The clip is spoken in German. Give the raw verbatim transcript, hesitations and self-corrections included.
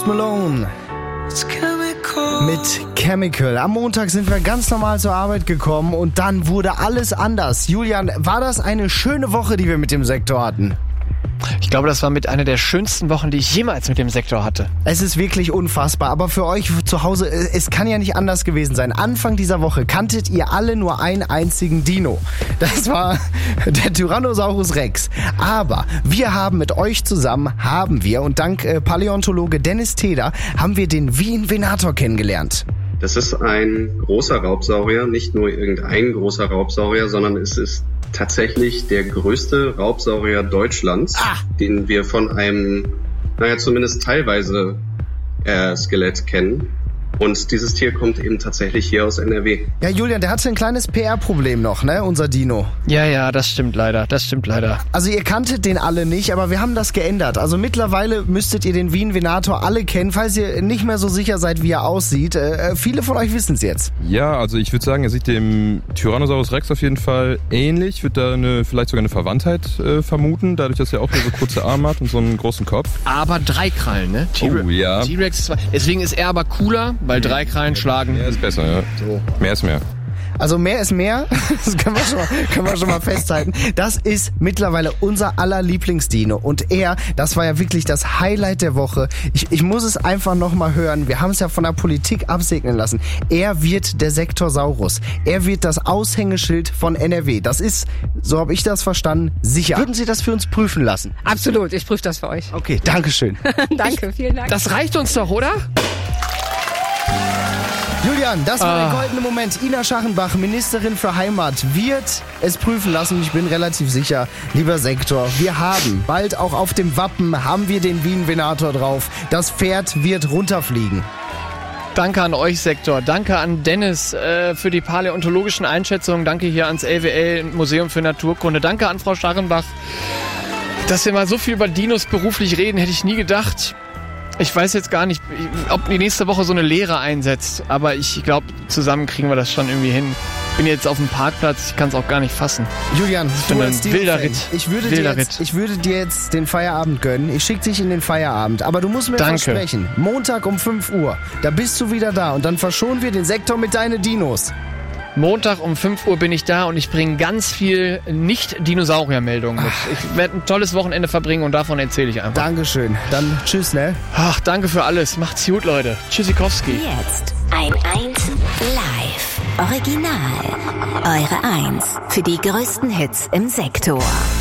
Post Malone mit Chemical. Am Montag sind wir ganz normal zur Arbeit gekommen und dann wurde alles anders. Julian, war das eine schöne Woche, die wir mit dem Sektor hatten? Ich glaube, das war mit einer der schönsten Wochen, die ich jemals mit dem Sektor hatte. Es ist wirklich unfassbar, aber für euch zu Hause, es kann ja nicht anders gewesen sein. Anfang dieser Woche kanntet ihr alle nur einen einzigen Dino. Das war der Tyrannosaurus Rex. Aber wir haben mit euch zusammen, haben wir, und dank äh, Paläontologe Dennis Teder, haben wir den Wien-Venator kennengelernt. Das ist ein großer Raubsaurier, nicht nur irgendein großer Raubsaurier, sondern es ist tatsächlich der größte Raubsaurier Deutschlands, ah. den wir von einem, naja, zumindest teilweise äh, Skelett kennen. Und dieses Tier kommt eben tatsächlich hier aus N R W. Ja, Julian, der hatte ein kleines P R-Problem noch, ne, unser Dino. Ja, ja, das stimmt leider, das stimmt leider. Also ihr kanntet den alle nicht, aber wir haben das geändert. Also mittlerweile müsstet ihr den Wien-Venator alle kennen, falls ihr nicht mehr so sicher seid, wie er aussieht. Äh, viele von euch wissen es jetzt. Ja, also ich würde sagen, er sieht dem Tyrannosaurus Rex auf jeden Fall ähnlich. Ich würde da eine, vielleicht sogar eine Verwandtheit äh, vermuten, dadurch, dass er auch nur so kurze Arme hat und so einen großen Kopf. Aber drei Krallen, ne? T-Rex, oh ja. T-Rex ist, deswegen ist er aber cooler, weil drei Krallen schlagen. Mehr ist besser, ja. So. Mehr ist mehr. Also mehr ist mehr, das können wir schon mal, können wir schon mal festhalten. Das ist mittlerweile unser aller Lieblingsdino. Und er, das war ja wirklich das Highlight der Woche. Ich, ich muss es einfach nochmal hören. Wir haben es ja von der Politik absegnen lassen. Er wird der Sektorsaurus. Er wird das Aushängeschild von N R W. Das ist, so habe ich das verstanden, sicher. Würden Sie das für uns prüfen lassen? Absolut, ich prüfe das für euch. Okay, dankeschön. Danke, vielen Dank. Das reicht uns doch, oder? Julian, das war ah. der goldene Moment. Ina Schachenbach, Ministerin für Heimat, wird es prüfen lassen. Ich bin relativ sicher, lieber Sektor, wir haben bald auch auf dem Wappen haben wir den Wien-Venator drauf. Das Pferd wird runterfliegen. Danke an euch, Sektor. Danke an Dennis äh, für die paläontologischen Einschätzungen. Danke hier ans L W L Museum für Naturkunde. Danke an Frau Schachenbach. Dass wir mal so viel über Dinos beruflich reden, hätte ich nie gedacht. Ich weiß jetzt gar nicht, ob die nächste Woche so eine Lehre einsetzt, aber ich glaube, zusammen kriegen wir das schon irgendwie hin. Ich bin jetzt auf dem Parkplatz, ich kann es auch gar nicht fassen. Julian, ich bin ein wilder Ritt. Ich würde, dir jetzt, ich würde dir jetzt den Feierabend gönnen. Ich schicke dich in den Feierabend. Aber du musst mir Danke. versprechen, Montag um fünf Uhr, da bist du wieder da und dann verschonen wir den Sektor mit deinen Dinos. Montag um fünf Uhr bin ich da und ich bringe ganz viel Nicht-Dinosaurier-Meldungen mit. Ich werde ein tolles Wochenende verbringen und davon erzähle ich einfach. Dankeschön. Dann tschüss, ne? Ach, danke für alles. Macht's gut, Leute. Tschüssikowski. Jetzt ein Eins live. Original. Eure Eins für die größten Hits im Sektor.